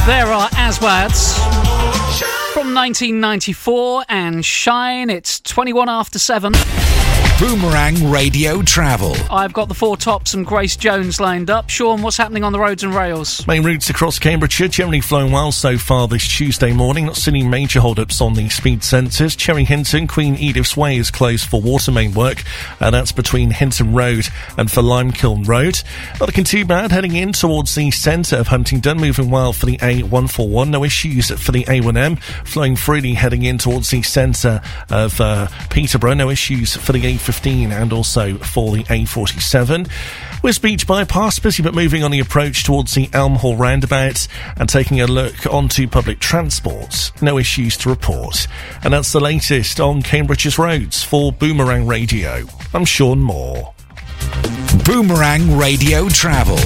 There are Aswads from 1994 and Shine. It's 21 after 7. Boomerang Radio Travel. I've got the Four Tops and Grace Jones lined up. Sean, what's happening on the roads and rails? Main routes across Cambridgeshire generally flowing well so far this Tuesday morning. Not seeing any major hold-ups on the speed sensors. Cherry Hinton, Queen Edith's Way is closed for water main work, and that's between Hinton Road and for Limekiln Road. Not looking too bad heading in towards the centre of Huntingdon, moving well for the A141. No issues for the A1M, flowing freely heading in towards the centre of Peterborough. No issues for the A15 and also for the A47. Wisbech bypass, busy but moving on the approach towards the Elm Hall roundabout, and taking a look onto public transport. No issues to report. And that's the latest on Cambridge's roads. For Boomerang Radio, I'm Sean Moore. Boomerang Radio Travel.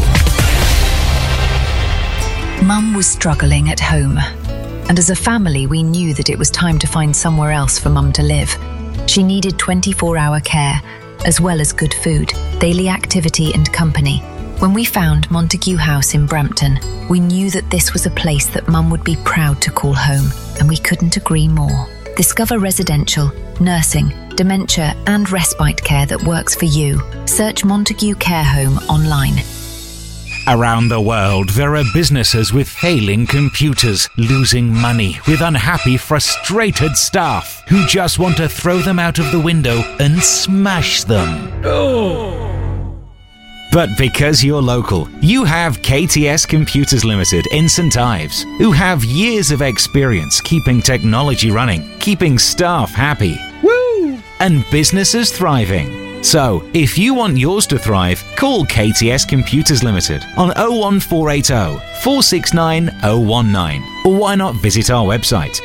Mum was struggling at home, and as a family we knew that it was time to find somewhere else for Mum to live. She needed 24-hour care, as well as good food, daily activity and company. When we found Montague House in Brampton, we knew that this was a place that Mum would be proud to call home, and we couldn't agree more. Discover residential, nursing, dementia and respite care that works for you. Search Montague Care Home online. Around the world, there are businesses with failing computers, losing money, with unhappy, frustrated staff who just want to throw them out of the window and smash them. But because you're local, you have KTS Computers Limited in St Ives, who have years of experience keeping technology running, keeping staff happy, and businesses thriving. So, if you want yours to thrive, call KTS Computers Limited on 01480 469 019. Or why not visit our website,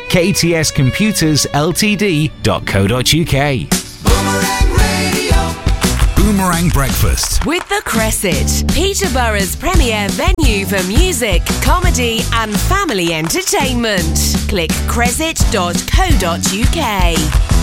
ktscomputersltd.co.uk. Boomerang Radio. Boomerang Breakfast. With The Cresset, Peterborough's premier venue for music, comedy and family entertainment. Click cresset.co.uk.